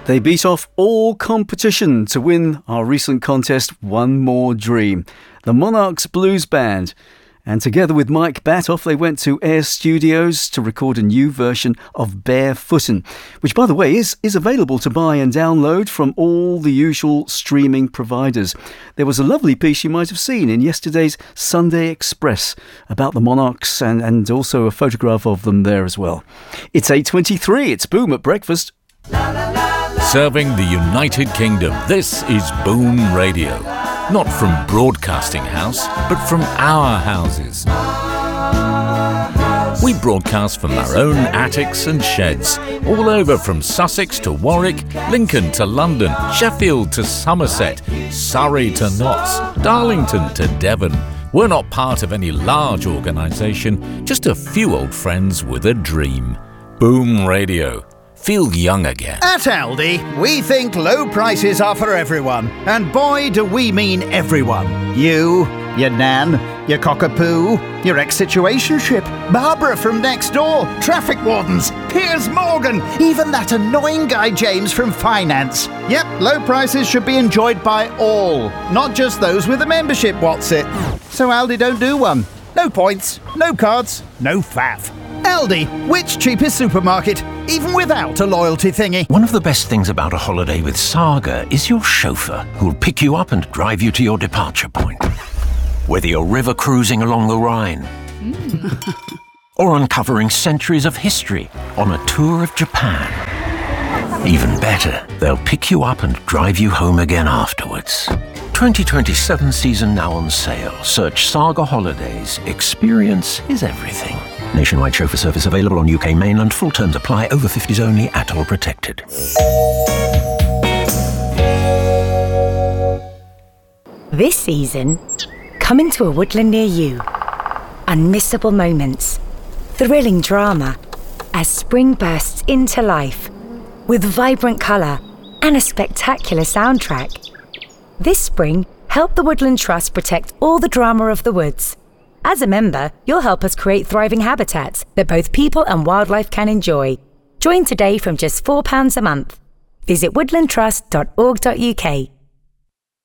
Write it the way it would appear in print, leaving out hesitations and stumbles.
They beat off all competition to win our recent contest, One More Dream. The Monarchs Blues Band. And together with Mike Batt, off they went to Air Studios to record a new version of Barefootin', which, by the way, is available to buy and download from all the usual streaming providers. There was a lovely piece you might have seen in yesterday's Sunday Express about the Monarchs and also a photograph of them there as well. It's 8:23, it's Boom at Breakfast. Serving the United Kingdom, this is Boom Radio. Not from Broadcasting House, but from our houses. We broadcast from our own attics and sheds, all over from Sussex to Warwick, Lincoln to London, Sheffield to Somerset, Surrey to Notts, Darlington to Devon. We're not part of any large organisation, just a few old friends with a dream. Boom Radio. Feel young again. At Aldi, we think low prices are for everyone. And boy, do we mean everyone. You, your nan, your cockapoo, your ex-situationship, Barbara from next door, traffic wardens, Piers Morgan, even that annoying guy James from finance. Yep, low prices should be enjoyed by all, not just those with a membership, what's it? So Aldi don't do one. No points, no cards, no faff. Aldi, which cheapest supermarket, even without a loyalty thingy? One of the best things about a holiday with Saga is your chauffeur, who'll pick you up and drive you to your departure point. Whether you're river cruising along the Rhine or uncovering centuries of history on a tour of Japan. Even better, they'll pick you up and drive you home again afterwards. 2027 season now on sale. Search Saga Holidays. Experience is everything. Nationwide chauffeur service available on UK mainland. Full terms apply. Over 50s only. At all protected. This season, coming to a woodland near you. Unmissable moments. Thrilling drama. As spring bursts into life. With vibrant colour and a spectacular soundtrack. This spring, help the Woodland Trust protect all the drama of the woods. As a member, you'll help us create thriving habitats that both people and wildlife can enjoy. Join today from just £4 a month. Visit woodlandtrust.org.uk.